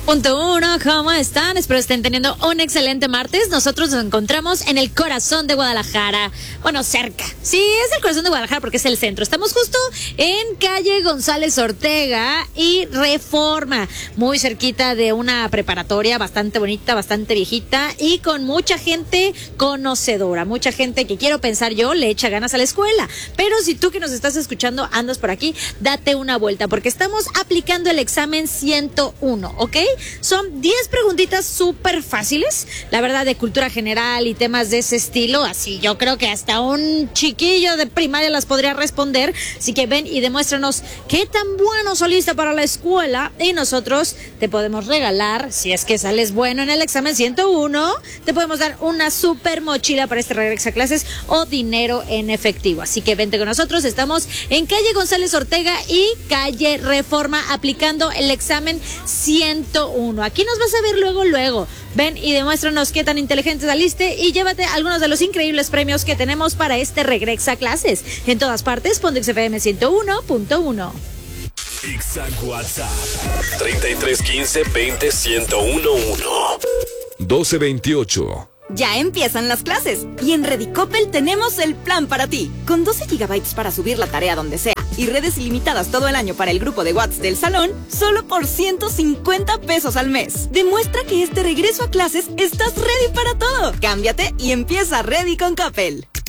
100.1, ¿cómo están? Espero estén teniendo un excelente martes. Nosotros nos encontramos en el corazón de Guadalajara. Bueno, cerca. Sí, es el corazón de Guadalajara porque es el centro. Estamos justo en calle González Ortega y Reforma, muy cerquita de una preparatoria bastante bonita, bastante viejita y con mucha gente conocedora, mucha gente que quiero pensar yo le echa ganas a la escuela. Pero si tú que nos estás escuchando andas por aquí, date una vuelta porque estamos aplicando el examen 101, ¿ok? Son 10 preguntitas súper fáciles, la verdad, de cultura general y temas de ese estilo. Así yo creo que hasta un chiquillo de primaria las podría responder. Así que ven y demuéstranos qué tan bueno soliste para la escuela y nosotros te podemos regalar, si es que sales bueno en el examen 101, te podemos dar una súper mochila para este regreso a clases o dinero en efectivo. Así que vente con nosotros, estamos en calle González Ortega y calle Reforma aplicando el examen 101. Aquí nos vas a ver luego. Ven y demuéstranos qué tan inteligente saliste y llévate algunos de los increíbles premios que tenemos para este regreso a clases. En todas partes, Pontex FM 101.1. Exact WhatsApp 3315 20 1011 1228. Ya empiezan las clases y en Redicopel tenemos el plan para ti. Con 12 gigabytes para subir la tarea donde sea y redes ilimitadas todo el año para el grupo de WhatsApp del salón, solo por 150 pesos al mes. Demuestra que este regreso a clases estás ready para todo. Cámbiate y empieza Ready con Coppel.